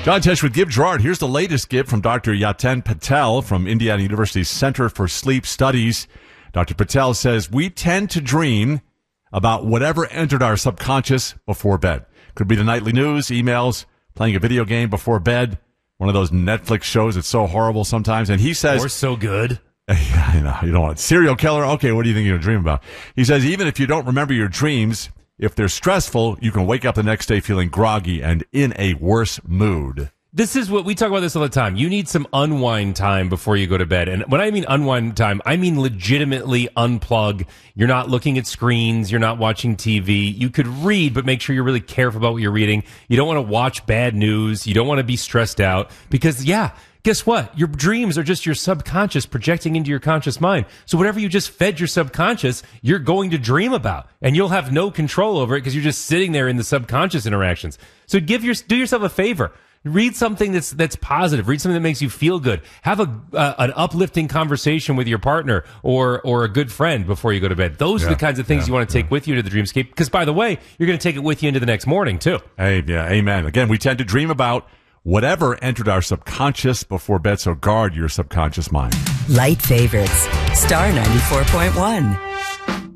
John Tesh with Give Gerard. Here's the latest give from Dr. Yatin Patel from Indiana University's Center for Sleep Studies. Dr. Patel says we tend to dream about whatever entered our subconscious before bed. Could be the nightly news, emails, playing a video game before bed, one of those Netflix shows that's so horrible sometimes. And he says... Or so good. I know, you don't want it. Serial killer? Okay, what do you think you're going to dream about? He says even if you don't remember your dreams, if they're stressful, you can wake up the next day feeling groggy and in a worse mood. This is what we talk about this all the time. You need some unwind time before you go to bed. And when I mean unwind time, I mean legitimately unplug. You're not looking at screens. You're not watching TV. You could read, but make sure you're really careful about what you're reading. You don't want to watch bad news. You don't want to be stressed out because, guess what? Your dreams are just your subconscious projecting into your conscious mind. So whatever you just fed your subconscious, you're going to dream about. And you'll have no control over it because you're just sitting there in the subconscious interactions. So do yourself a favor. Read something that's positive. Read something that makes you feel good. Have an uplifting conversation with your partner or a good friend before you go to bed. Those are the kinds of things you want to take with you to the dreamscape. Because, by the way, you're going to take it with you into the next morning, too. Hey, yeah, amen. Again, we tend to dream about whatever entered our subconscious before bed, so guard your subconscious mind. Light favorites. Star 94.1.